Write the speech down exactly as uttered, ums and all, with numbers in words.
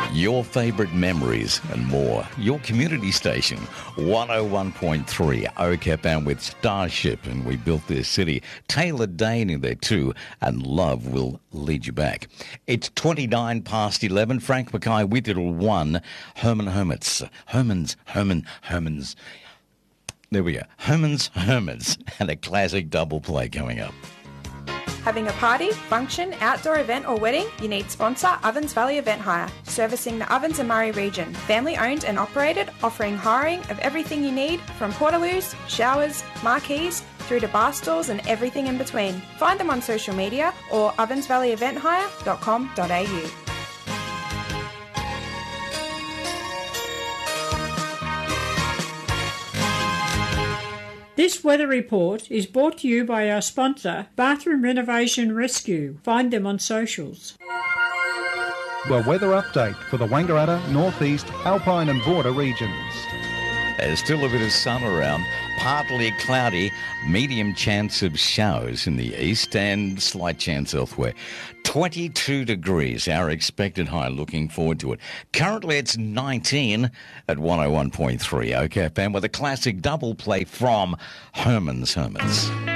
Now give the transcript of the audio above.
Your favourite memories and more. Your community station, one oh one point three O C A P and with Starship, and we built this city. Taylor Dane in there too, and love will lead you back. It's twenty-nine past eleven. Frank Mackay with it all one. Herman Hermits. Hermans, Herman, Hermans. There we go. Herman's Hermits and a classic double play coming up. Having a party, function, outdoor event or wedding? You need sponsor Ovens Valley Event Hire, servicing the Ovens and Murray region. Family owned and operated, offering hiring of everything you need from portaloos, showers, marquees, through to bar stools and everything in between. Find them on social media or ovens valley event hire dot com dot a u. This weather report is brought to you by our sponsor, Bathroom Renovation Rescue. Find them on socials. The weather update for the Wangaratta, North East, Alpine and Border regions. There's still a bit of sun around, partly cloudy, medium chance of showers in the east and slight chance elsewhere. twenty-two degrees, our expected high, looking forward to it. Currently it's nineteen at one oh one point three O C A P and with a classic double play from Herman's Hermits.